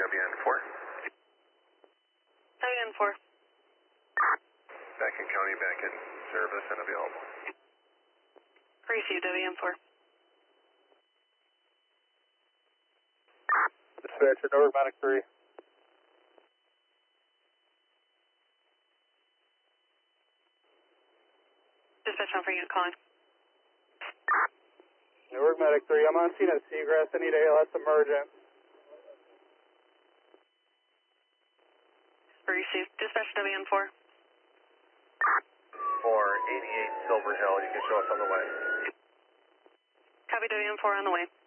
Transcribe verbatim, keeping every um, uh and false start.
W N four. W N four. Back in County, back in service and available. Received W N four. Dispatcher, Norwood Medic three. Dispatch one for unit calling. Newark Medic three, I'm on scene at Seagrass. I need A L S emergent. Received. Dispatch W N four. For eighty-eight Silver Hill, you can show us on the way. Copy W N four on the way.